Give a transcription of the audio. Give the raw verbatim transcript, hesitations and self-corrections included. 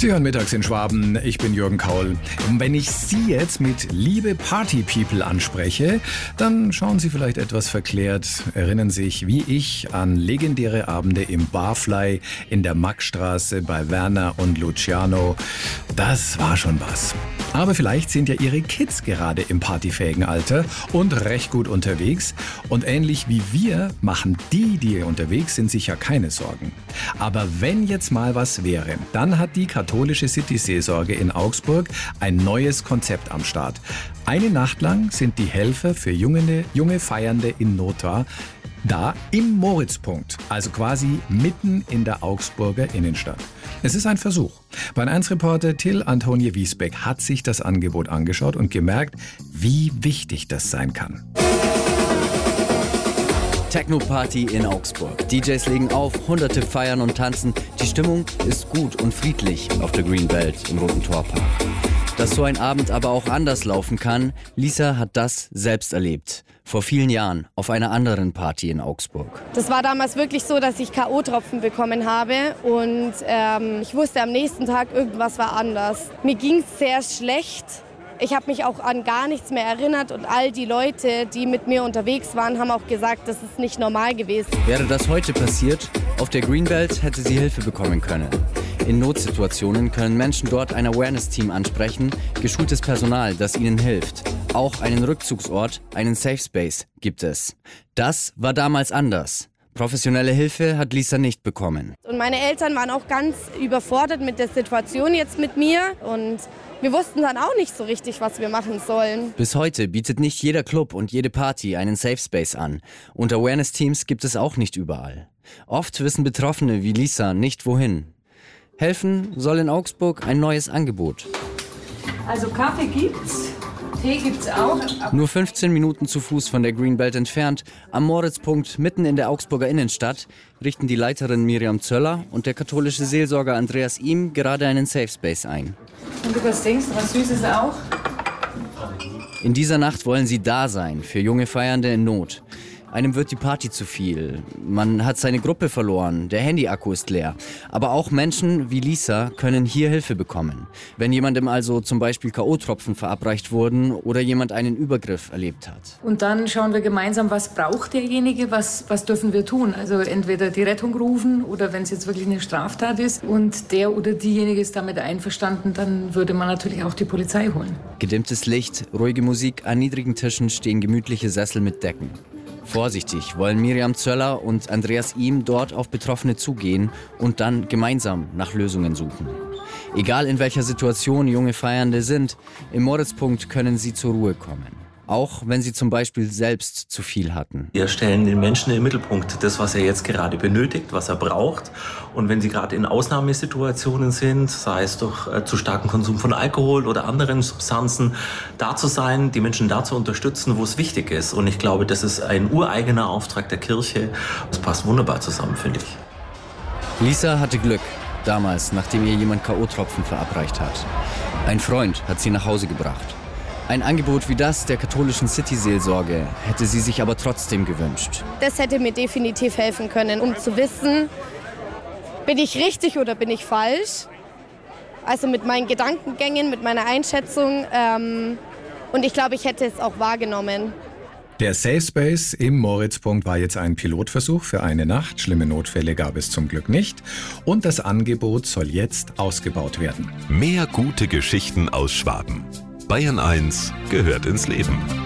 Sie hören mittags in Schwaben, ich bin Jürgen Kaul. Und wenn ich Sie jetzt mit liebe Party-People anspreche, dann schauen Sie vielleicht etwas verklärt, erinnern sich wie ich an legendäre Abende im Barfly in der Maxstraße bei Werner und Luciano. Das war schon was. Aber vielleicht sind ja Ihre Kids gerade im partyfähigen Alter und recht gut unterwegs. Und ähnlich wie wir machen die, die unterwegs sind, sicher keine Sorgen. Aber wenn jetzt mal was wäre, dann hat die katholische City-Seelsorge in Augsburg ein neues Konzept am Start. Eine Nacht lang sind die Helfer für junge, junge Feiernde in Not da im Moritzpunkt, also quasi mitten in der Augsburger Innenstadt. Es ist ein Versuch. Bayern eins Reporter Till Antonie Wiesbeck hat sich das Angebot angeschaut und gemerkt, wie wichtig das sein kann. Techno-Party in Augsburg. D Js legen auf, Hunderte feiern und tanzen. Die Stimmung ist gut und friedlich auf der Greenbelt im Roten Torpark. Dass so ein Abend aber auch anders laufen kann, Lisa hat das selbst erlebt. Vor vielen Jahren auf einer anderen Party in Augsburg. Das war damals wirklich so, dass ich K O-Tropfen bekommen habe und ähm, ich wusste, am nächsten Tag irgendwas war anders. Mir ging es sehr schlecht. Ich habe mich auch an gar nichts mehr erinnert und all die Leute, die mit mir unterwegs waren, haben auch gesagt, das ist nicht normal gewesen. Wäre das heute passiert, auf der Greenbelt hätte sie Hilfe bekommen können. In Notsituationen können Menschen dort ein Awareness-Team ansprechen, geschultes Personal, das ihnen hilft. Auch einen Rückzugsort, einen Safe Space gibt es. Das war damals anders. Professionelle Hilfe hat Lisa nicht bekommen. Und meine Eltern waren auch ganz überfordert mit der Situation jetzt mit mir und wir wussten dann auch nicht so richtig, was wir machen sollen. Bis heute bietet nicht jeder Club und jede Party einen Safe Space an. Und Awareness-Teams gibt es auch nicht überall. Oft wissen Betroffene wie Lisa nicht wohin. Helfen soll in Augsburg ein neues Angebot. Also Kaffee gibt's, Tee gibt's auch. Nur fünfzehn Minuten zu Fuß von der Greenbelt entfernt, am Moritzpunkt mitten in der Augsburger Innenstadt, richten die Leiterin Miriam Zöller und der katholische Seelsorger Andreas Ihm gerade einen Safe Space ein. Und du was denkst, was Süßes auch? In dieser Nacht wollen sie da sein für junge Feiernde in Not. Einem wird die Party zu viel. Man hat seine Gruppe verloren, der Handyakku ist leer. Aber auch Menschen wie Lisa können hier Hilfe bekommen. Wenn jemandem also zum Beispiel K O-Tropfen verabreicht wurden oder jemand einen Übergriff erlebt hat. Und dann schauen wir gemeinsam, was braucht derjenige, was, was dürfen wir tun. Also entweder die Rettung rufen oder wenn es jetzt wirklich eine Straftat ist und der oder diejenige ist damit einverstanden, dann würde man natürlich auch die Polizei holen. Gedimmtes Licht, ruhige Musik, an niedrigen Tischen stehen gemütliche Sessel mit Decken. Vorsichtig wollen Miriam Zöller und Andreas Ihm dort auf Betroffene zugehen und dann gemeinsam nach Lösungen suchen. Egal in welcher Situation junge Feiernde sind, im Moritzpunkt können sie zur Ruhe kommen. Auch wenn sie zum Beispiel selbst zu viel hatten. Wir stellen den Menschen in den Mittelpunkt, das, was er jetzt gerade benötigt, was er braucht. Und wenn sie gerade in Ausnahmesituationen sind, sei es durch äh, zu starken Konsum von Alkohol oder anderen Substanzen, da zu sein, die Menschen da zu unterstützen, wo es wichtig ist. Und ich glaube, das ist ein ureigener Auftrag der Kirche. Das passt wunderbar zusammen, finde ich. Lisa hatte Glück, damals, nachdem ihr jemand K O-Tropfen verabreicht hat. Ein Freund hat sie nach Hause gebracht. Ein Angebot wie das der katholischen City-Seelsorge hätte sie sich aber trotzdem gewünscht. Das hätte mir definitiv helfen können, um zu wissen, bin ich richtig oder bin ich falsch? Also mit meinen Gedankengängen, mit meiner Einschätzung. Ähm, und ich glaube, ich hätte es auch wahrgenommen. Der Safe Space im Moritzpunkt war jetzt ein Pilotversuch für eine Nacht. Schlimme Notfälle gab es zum Glück nicht. Und das Angebot soll jetzt ausgebaut werden. Mehr gute Geschichten aus Schwaben. Bayern eins gehört ins Leben.